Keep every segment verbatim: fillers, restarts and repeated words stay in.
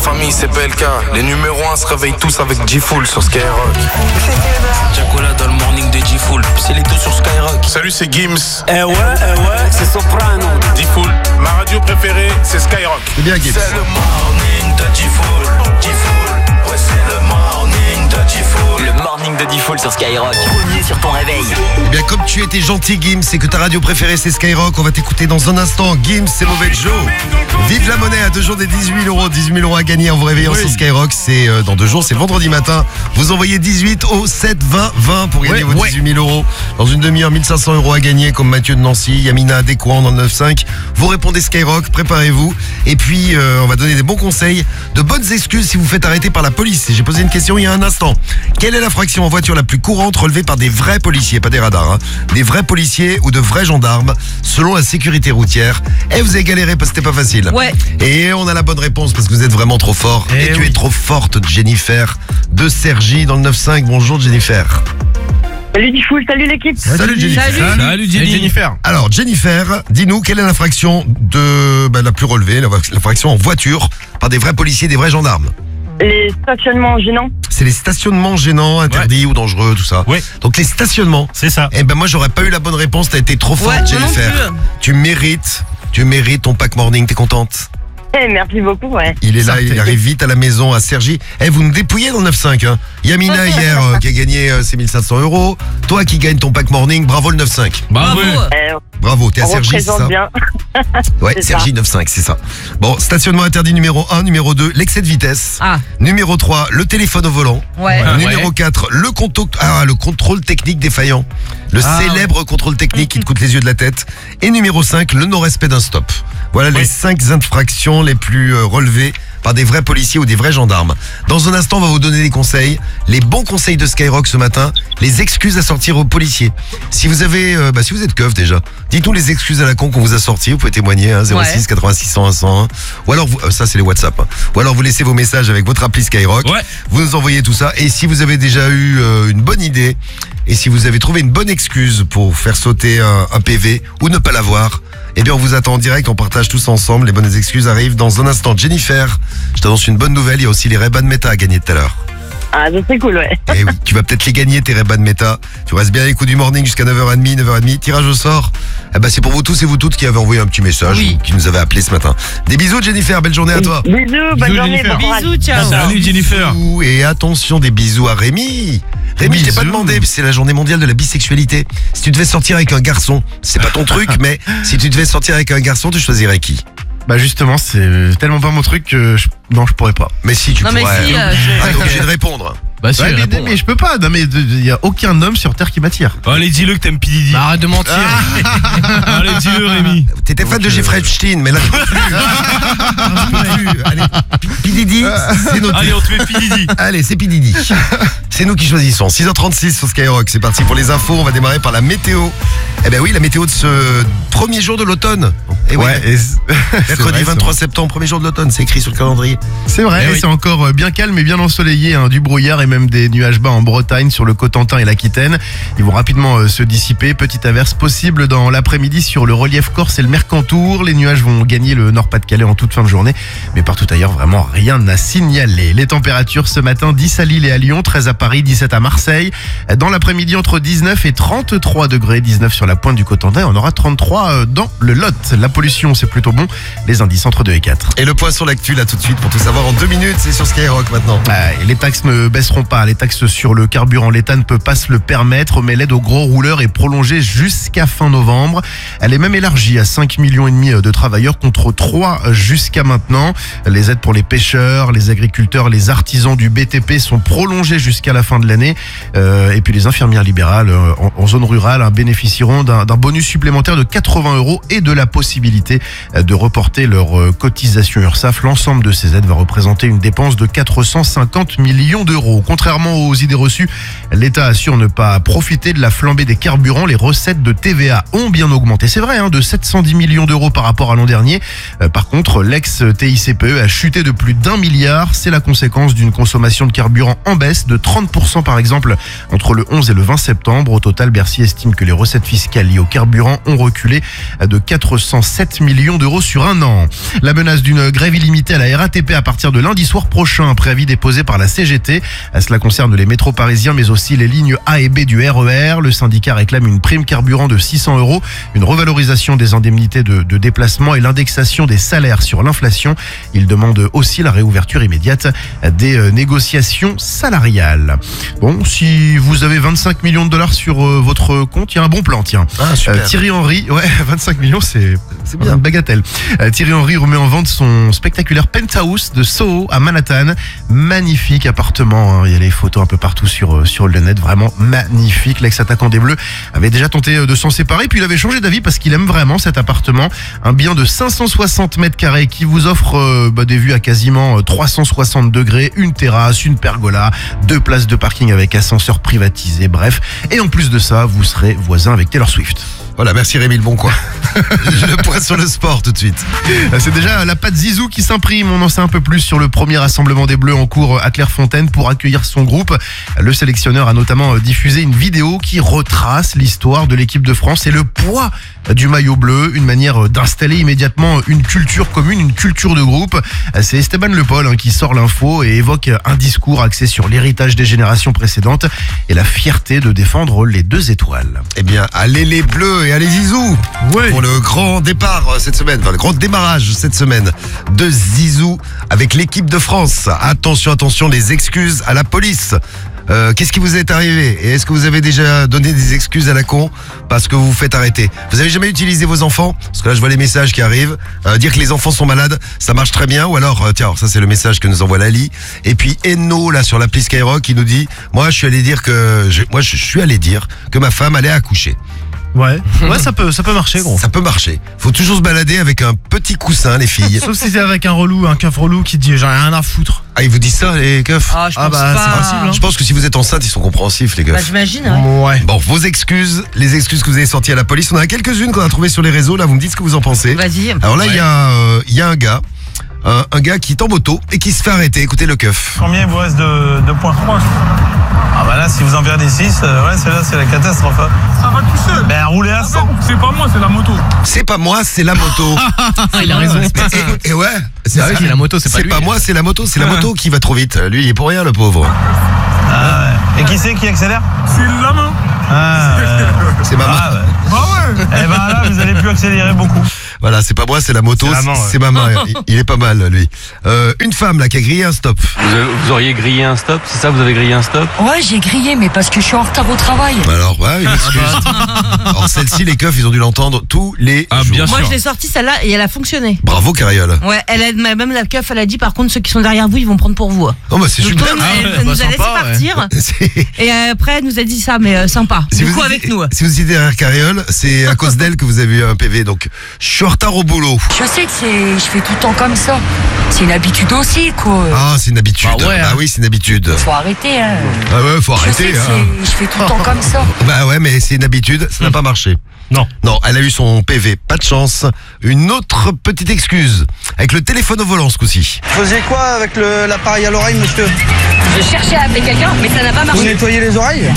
famille c'est P L K. Les numéros un se réveillent tous avec G-Full sur Skyrock. Jacola dans le morning de G-Full, c'est les tout sur Skyrock. Salut, c'est Gims. Eh ouais, eh ouais, c'est Soprano. G-Full, ma radio préférée c'est Skyrock. C'est bien Gims. C'est le morning de G-Full, G-Full, ouais c'est le morning de G-Full. Le morning de G-Full sur Skyrock, premier sur ton réveil. Eh bien, comme tu étais gentil, Gims, et que ta radio préférée c'est Skyrock, on va t'écouter dans un instant. Gims, c'est Mauvais Joe. Vive la monnaie à deux jours des dix-huit mille euros. dix-huit mille euros à gagner en vous réveillant oui. sur Skyrock. C'est euh, dans deux jours, c'est vendredi matin. Vous envoyez dix-huit au sept vingt vingt pour gagner ouais, vos ouais. dix-huit mille euros. Dans une demi-heure, mille cinq cents euros à gagner, comme Mathieu de Nancy, Yamina Descoings dans le neuf cinq. Vous répondez Skyrock, préparez-vous. Et puis, euh, on va donner des bons conseils, de bonnes excuses si vous faites arrêter par la police. J'ai posé une question il y a un instant. Quelle est l'infraction en voiture la plus courante relevée par des vrais policiers, pas des radars, hein, des vrais policiers ou de vrais gendarmes, selon la sécurité routière? Et vous avez galéré parce que c'était pas facile. Ouais. Et on a la bonne réponse parce que vous êtes vraiment trop fort. Et, Et tu oui. es trop forte, Jennifer de Cergy dans le neuf cinq. Bonjour Jennifer. Salut G-Full, salut l'équipe. Salut, salut Jennifer. Salut, salut Jenny. Jennifer. Alors Jennifer, dis-nous quelle est l'infraction de bah, la plus relevée, l'infraction en voiture par des vrais policiers, des vrais gendarmes? Les stationnements gênants. C'est les stationnements gênants, interdits ouais. ou dangereux, tout ça. Ouais. Donc les stationnements. C'est ça. Eh ben moi j'aurais pas eu la bonne réponse, t'as été trop forte ouais, Jennifer. Tu mérites, tu mérites ton pack morning, t'es contente? Eh, merci beaucoup, ouais. Il est là, il arrive vite à la maison à Cergy. Eh, vous nous dépouillez dans le neuf cinq, hein. Yamina hier euh, qui a gagné euh, ses mille cinq cents euros. Toi qui gagne ton pack morning, bravo le neuf cinq. Bravo. Eh, Bravo, t'es à on Cergy, c'est ça? représente bien. Ouais, C'est Cergy ça. neuf cinq, c'est ça. Bon, stationnement interdit numéro un, numéro deux, l'excès de vitesse. Ah. Numéro trois, le téléphone au volant. Ouais. Ah, numéro ouais. quatre, le, conto- ah, le contrôle technique défaillant. Le Ah, célèbre ouais. contrôle technique qui te coûte les yeux de la tête. Et numéro cinq, le non-respect d'un stop. Voilà Oui. les cinq infractions les plus euh, relevées par des vrais policiers ou des vrais gendarmes. Dans un instant, on va vous donner des conseils, les bons conseils de Skyrock ce matin, les excuses à sortir aux policiers. Si vous avez, euh, bah, si vous êtes keuf déjà, dites-nous les excuses à la con qu'on vous a sorties. Vous pouvez témoigner, hein, zéro six quatre-vingt-six cent un cent un. Ou alors, vous, euh, ça c'est les WhatsApp. Hein. Ou alors vous laissez vos messages avec votre appli Skyrock. Ouais. Vous nous envoyez tout ça. Et si vous avez déjà eu euh, une bonne idée, et si vous avez trouvé une bonne excuse pour faire sauter un, un P V ou ne pas l'avoir, eh bien on vous attend en direct, on partage tous ensemble. Les bonnes excuses arrivent dans un instant. Jennifer, je t'annonce une bonne nouvelle, il y a aussi les Ray-Ban Meta à gagner tout à l'heure. Ah, ça c'est cool, ouais. Eh oui, tu vas peut-être les gagner tes Ray-Ban Meta. Tu restes bien à l'écoute du morning jusqu'à neuf heures trente, neuf heures trente. Tirage au sort. Eh ben c'est pour vous tous et vous toutes qui avez envoyé un petit message, Oui. ou qui nous avez appelé ce matin. Des bisous Jennifer, belle journée à toi. Bisous, bonne Bisous, journée, Jennifer. bon courage. Bisous, ciao. Salut Jennifer. Bisous, et attention, des bisous à Rémi. Rémi, je t'ai pas Bisous. demandé, c'est la journée mondiale de la bisexualité. Si tu devais sortir avec un garçon, c'est pas ton truc, mais si tu devais sortir avec un garçon, tu choisirais qui? Bah justement, c'est tellement pas mon truc que je... non, je pourrais pas. Mais si, tu Non, mais pourrais. si, euh, je- Ah, t'es obligé de répondre. Bah si, Ouais, mais, réponds, mais hein. je peux pas. Non mais il y a aucun homme sur terre qui m'attire. Allez, dis-le que t'aimes P. Diddy. Bah, arrête de mentir. Allez, dis-le Rémi. T'étais fan de Jeffrey Epstein, mais là, tu peux plus. Tu peux plus. Allez, P. P. Diddy, c'est noté. Allez, on te met P. Diddy. Allez, c'est P. Diddy. C'est nous qui choisissons. six heures trente-six sur Skyrock. C'est parti pour les infos. On va démarrer par la météo. Eh ben oui, la météo de ce premier jour de l'automne. Et oui, et c'est- c'est mercredi vrai, vingt-trois septembre, premier jour de l'automne. C'est écrit sur le calendrier. C'est vrai, Eh et oui. c'est encore euh, bien calme et bien ensoleillé, hein, du brouillard et même des nuages bas en Bretagne, sur le Cotentin et l'Aquitaine. Ils vont rapidement euh, se dissiper. Petite averse possible dans l'après-midi sur le relief corse et le Mercantour. Les nuages vont gagner le Nord-Pas-de-Calais en toute fin de journée, mais partout ailleurs, vraiment rien à signaler. Les températures ce matin, dix à Lille et à Lyon, treize à Paris, dix-sept à Marseille. Dans l'après-midi, entre dix-neuf et trente-trois degrés, dix-neuf sur la pointe du Cotentin. On aura trente-trois euh, dans le Lot. La pollution, c'est plutôt bon. Les indices entre deux et quatre. Et le point sur l'actu, là, tout de suite, pour tout savoir en deux minutes, c'est sur Skyrock maintenant. Ah, et les taxes ne baisseront pas. Les taxes sur le carburant, l'État ne peut pas se le permettre, mais l'aide aux gros rouleurs est prolongée jusqu'à fin novembre. Elle est même élargie à cinq millions et demi de travailleurs contre trois jusqu'à maintenant. Les aides pour les pêcheurs, les agriculteurs, les artisans du B T P sont prolongées jusqu'à la fin de l'année. Euh, et puis les infirmières libérales euh, en, en zone rurale hein, bénéficieront d'un, d'un bonus supplémentaire de quatre-vingts euros et de la possibilité euh, de reporter leur euh, cotisation URSSAF. L'ensemble de ces aides va représenter une dépense de quatre cent cinquante millions d'euros. Contrairement aux idées reçues, l'État assure ne pas profiter de la flambée des carburants. Les recettes de T V A ont bien augmenté. C'est vrai, hein, de sept cent dix millions d'euros par rapport à l'an dernier. Euh, par contre, l'ex-T I C P E a chuté de plus d'un milliard. C'est la conséquence d'une consommation de carburant en baisse de trente pour cent par exemple entre le onze et le vingt septembre. Au total, Bercy estime que les recettes fiscales liées au carburant ont reculé de quatre cent sept millions d'euros sur un an. La menace d'une grève illimitée à la R A T P à partir de lundi soir prochain, un préavis déposé par la C G T. Cela concerne les métros parisiens mais aussi les lignes A et B du R E R. Le syndicat réclame une prime carburant de six cents euros, une revalorisation des indemnités de, de déplacement et l'indexation des salaires sur l'inflation. Il demande aussi la réouverture immédiate des euh, négociations salariales. Bon, si vous avez vingt-cinq millions de dollars sur euh, votre compte, il y a un bon plan, tiens. Ah, super. Euh, Thierry Henry, ouais, vingt-cinq millions, c'est C'est bien. une bagatelle. Euh, Thierry Henry remet en vente son spectaculaire penthouse de Soho à Manhattan. Magnifique appartement, hein. Il y a les photos un peu partout sur, euh, sur le net, vraiment magnifique. L'ex-attaquant des Bleus avait déjà tenté euh, de s'en séparer, puis il avait changé d'avis parce qu'il aime vraiment cet appartement. Un bien de cinq cent soixante mètres carrés qui vous offre euh, bah, des vues à quasiment euh, trois cent soixante degrés, une terrasse, une pergola, deux places de parking avec ascenseur privatisé, bref. Et en plus de ça, vous serez voisin avec Taylor Swift. Voilà, merci Rémi le bon coin. Le point sur le sport tout de suite. C'est déjà la patte Zizou qui s'imprime. On en sait un peu plus sur le premier rassemblement des Bleus en cours à Clairefontaine pour accueillir son groupe. Le sélectionneur a notamment diffusé une vidéo qui retrace l'histoire de l'équipe de France et le poids du maillot bleu, une manière d'installer immédiatement une culture commune, une culture de groupe. C'est Esteban Le Paul hein, qui sort l'info et évoque un discours axé sur l'héritage des générations précédentes et la fierté de défendre les deux étoiles. Eh bien, allez les Bleus et allez Zizou Ouais. pour le grand départ euh, cette semaine, enfin le grand démarrage cette semaine de Zizou avec l'équipe de France. Attention, attention, les excuses à la police. Euh, Qu'est-ce qui vous est arrivé? Et est-ce que vous avez déjà donné des excuses à la con parce que vous vous faites arrêter? Vous avez jamais utilisé vos enfants? Parce que là je vois les messages qui arrivent. Euh, dire que les enfants sont malades, ça marche très bien. Ou alors, euh, tiens, ça c'est le message que nous envoie Lali. Et puis Enno là sur l'appli Skyrock qui nous dit, moi je suis allé dire que, je- moi je suis allé dire que ma femme allait accoucher. Ouais. Ouais, ça peut, ça peut marcher, gros. Ça peut marcher. Faut toujours se balader avec un petit coussin, les filles. Sauf si c'est avec un relou, un keuf relou qui te dit j'ai rien à foutre. Ah, ils vous disent ça, les keufs? Ah, je Ah pense bah, pas. c'est possible, hein. Je pense que si vous êtes enceinte, ils sont compréhensifs, les Bah, keufs. j'imagine. Ouais. Ouais. Bon, vos excuses, les excuses que vous avez sorties à la police, on en a quelques-unes qu'on a trouvées sur les réseaux. Là, vous me dites ce que vous en pensez. Vas-y. Alors là, il y a, euh, il y a un gars, un, un gars qui est en moto et qui se fait arrêter. Écoutez le keuf. Combien il vous reste de, de points? Ah bah là, si vous en perdez six, euh, ouais, c'est là, c'est la catastrophe. hein. Ça va tout seul. Ben, roulez à cent. C'est pas moi, c'est la moto. C'est pas moi, c'est la moto. Il a raison. et, et ouais, c'est Ah oui, c'est la moto, c'est pas lui. pas moi, c'est la moto. C'est la moto qui va trop vite. Lui, il est pour rien, le pauvre. Ah ouais. Et qui c'est qui accélère? C'est la main. Ah, ouais. C'est ma main. Ah, ouais. Bah ouais. Eh ben là, vous allez plus accélérer beaucoup. Voilà, c'est pas moi, c'est la moto. C'est la main, ouais. C'est ma main. il, il est pas mal, lui. Euh, une femme là qui a grillé un stop. Vous, avez- vous auriez grillé un stop, c'est ça, vous avez grillé un stop? Ouais, j'ai grillé, mais parce que je suis en retard au travail. Alors, ouais, une excuse. Alors, celle-ci, les keufs, ils ont dû l'entendre tous les Ah, jours. bien Moi, sûr. je l'ai sortie celle-là et elle a fonctionné. Bravo, Cariole. Ouais, elle a, même la keuf, elle a dit par contre, ceux qui sont derrière vous, ils vont prendre pour vous. Oh, bah, c'est Donc, super. Tom, Ah elle ouais, bah, nous a sympa, laissé ouais. partir. C'est- Et après, elle nous a dit ça, mais euh, sympa. Si du vous coup, étiez- avec nous. Si vous étiez derrière Cariole, c'est à cause d'elle que vous avez eu un P V. Donc, je suis en retard au boulot. Je sais que c'est, je fais tout le temps comme ça. C'est une habitude aussi, quoi. Ah, c'est une habitude. Bah ouais, Bah hein. oui, c'est une habitude. Faut arrêter, hein. Ah ouais, faut Je sais arrêter. que Hein. c'est, je fais tout le temps comme ça. Bah ouais, mais c'est une habitude, ça n'a pas marché. Non. Non, elle a eu son P V, pas de chance. Une autre petite excuse, avec le téléphone au volant ce coup-ci. Vous faisiez quoi avec le- l'appareil à l'oreille, monsieur? Je cherchais à appeler quelqu'un, mais ça n'a pas Vous nettoyez les oreilles?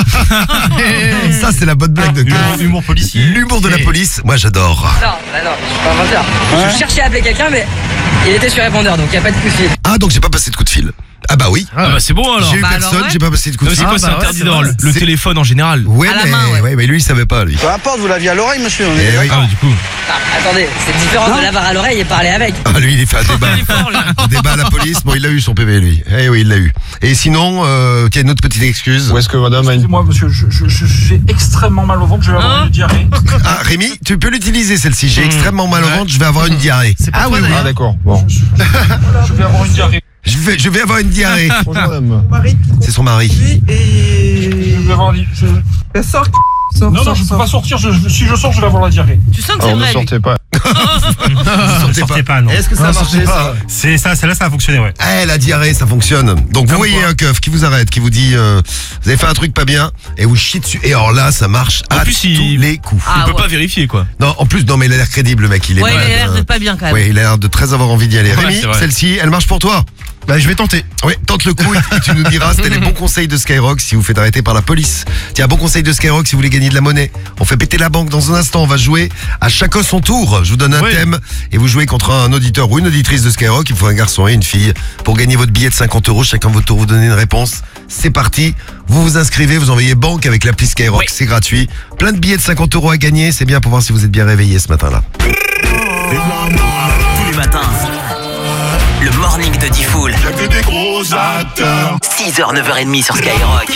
Ça, c'est la bonne blague de Humour, Keuf. humour policier. L'humour de la police, moi j'adore. Non, bah non, je suis pas menteur. Je cherchais à appeler quelqu'un, mais il était sur répondeur, donc il n'y a pas de coup de fil. Ah, donc j'ai pas passé de coup de fil. Ah bah oui. Ah bah c'est bon alors. J'ai eu Bah alors, personne, ouais. j'ai pas passé de coup de Non, fil. c'est quoi, c'est bah ouais, interdit c'est d'avoir vrai. le, le C'est- téléphone en général. Ouais, À la mais, main, ouais. mais lui il savait pas lui. Peu importe, vous l'aviez à l'oreille, monsieur. On est Eh oui. Ah, du coup. Ah, attendez, c'est différent de l'avoir à l'oreille et parler avec. Ah, lui il est fait un débat. Un débat à la police, bon il a eu son P V lui. Eh oui, il l'a eu. Et sinon, euh, tiens, une autre petite excuse. est-ce que madame a Excusez-moi, monsieur, je, je, je, j'ai extrêmement mal au ventre, je vais avoir Hein une diarrhée. Ah Rémi, tu peux l'utiliser celle-ci. J'ai extrêmement mal au ventre, je vais avoir une diarrhée. Ah oui, oui. d'accord. Bon. Je vais avoir une diarrhée. Je vais, je vais avoir une diarrhée. Bonjour, madame. C'est son mari. Je vais avoir une... Je... Non, non, je peux pas sortir. Je, je- si je sors, je vais avoir la diarrhée. Tu sens que c'est vrai. lui. pas. Sortez sortez pas, non. Est-ce que ça a marché ça? C'est ça, celle-là, ça a fonctionné, ouais. Eh, la diarrhée, ça fonctionne. Donc vous voyez un keuf qui vous arrête, qui vous dit euh, vous avez fait un truc pas bien et vous chiez dessus. Et alors là, ça marche En à plus, tous il- les coups. Ah, Il peut ouais. pas vérifier, quoi. Non, en plus, non, mais il a l'air crédible, le mec. Il est Ouais, il a malade, l'air hein. de pas bien quand même. Ouais, il a l'air de très avoir envie d'y aller. Ouais, Rémi, c'est vrai. celle-ci, elle marche pour toi? Bah, je vais tenter. Oui, tente le coup et tu nous diras. C'était les bons conseils de Skyrock si vous faites arrêter par la police. Tiens, bon conseil de Skyrock si vous voulez gagner de la monnaie. On fait péter la banque dans un instant. On va jouer à chacun son tour. Je vous donne un Oui. thème et vous jouez contre un auditeur ou une auditrice de Skyrock. Il faut un garçon et une fille pour gagner votre billet de cinquante euros. Chacun votre tour, vous donnez une réponse. C'est parti. Vous vous inscrivez, vous envoyez banque avec l'appli Skyrock. Oui. C'est gratuit. Plein de billets de cinquante euros à gagner. C'est bien pour voir si vous êtes bien réveillé ce matin-là. Tous les matins, le morning de Diffoul. six heures, neuf heures trente sur Skyrock.